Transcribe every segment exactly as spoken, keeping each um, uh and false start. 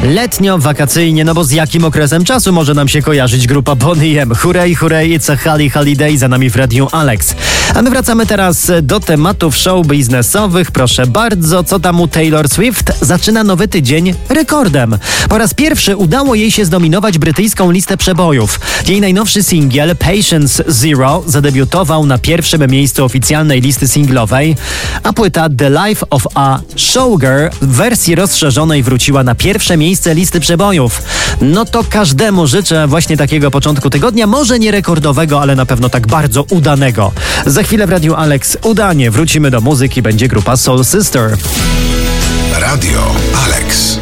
letnio, wakacyjnie, no bo z jakim okresem czasu może nam się kojarzyć grupa Boney M? Hurray, hurray, it's a Holly Holiday, za nami w Radiu Alex. A my wracamy teraz do tematów show biznesowych. Proszę bardzo, co tam u Taylor Swift? Zaczyna nowy tydzień rekordem. Po raz pierwszy udało jej się zdominować brytyjską listę przebojów. Jej najnowszy singiel Patience Zero zadebiutował na pierwszym miejscu oficjalnej listy singlowej, a płyta The Life of a Showgirl w wersji rozszerzonej wróciła na pierwsze miejsce listy przebojów. No to każdemu życzę właśnie takiego początku tygodnia, może nie rekordowego, ale na pewno tak bardzo udanego. Za chwilę w Radiu Alex udanie wrócimy do muzyki, będzie grupa Soul Sister. Radio Alex.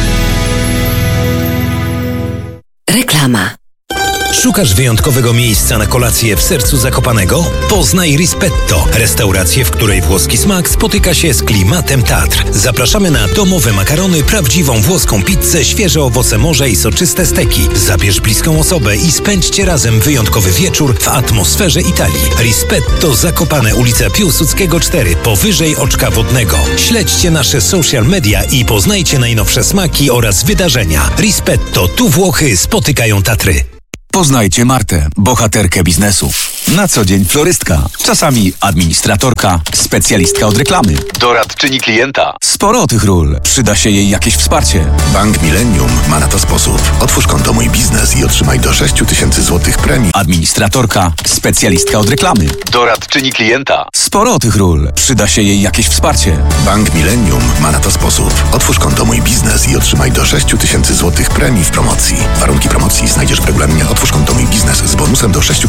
Reklama. Szukasz wyjątkowego miejsca na kolację w sercu Zakopanego? Poznaj Rispetto, restaurację, w której włoski smak spotyka się z klimatem Tatr. Zapraszamy na domowe makarony, prawdziwą włoską pizzę, świeże owoce morza i soczyste steki. Zabierz bliską osobę i spędźcie razem wyjątkowy wieczór w atmosferze Italii. Rispetto Zakopane, ulica Piłsudskiego cztery, powyżej Oczka Wodnego. Śledźcie nasze social media i poznajcie najnowsze smaki oraz wydarzenia. Rispetto, tu Włochy spotykają Tatry. Poznajcie Martę, bohaterkę biznesu. Na co dzień florystka, czasami administratorka, specjalistka od reklamy, doradczyni klienta. Sporo tych ról. Przyda się jej jakieś wsparcie. Bank Millennium ma na to sposób. Otwórz konto Mój Biznes i otrzymaj do sześć tysięcy złotych premii. Administratorka, specjalistka od reklamy, doradczyni klienta. Sporo tych ról. Przyda się jej jakieś wsparcie. Bank Millennium ma na to sposób. Otwórz konto Mój Biznes i otrzymaj do sześć tysięcy złotych premii w promocji. Warunki promocji znajdziesz w regulaminie Otwórz konto Mój Biznes z bonusem do sześć